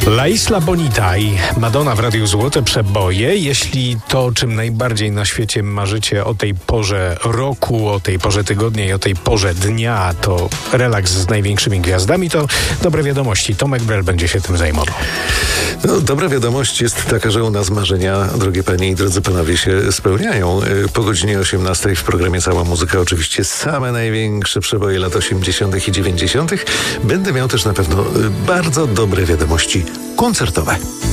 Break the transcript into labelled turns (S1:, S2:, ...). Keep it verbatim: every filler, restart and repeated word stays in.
S1: La Isla Bonita i Madonna w Radiu Złote Przeboje. Jeśli to, o czym najbardziej na świecie marzycie o tej porze roku, o tej porze tygodnia i o tej porze dnia, to relaks z największymi gwiazdami, to dobre wiadomości. Tomek Brel będzie się tym zajmował.
S2: No, dobra wiadomość jest taka, że u nas marzenia, drogie panie i drodzy panowie, się spełniają. Po godzinie osiemnastej w programie Cała Muzyka oczywiście same największe przeboje lat osiemdziesiątych i dziewięćdziesiątych. Będę miał też na pewno bardzo dobre wiadomości koncertowe.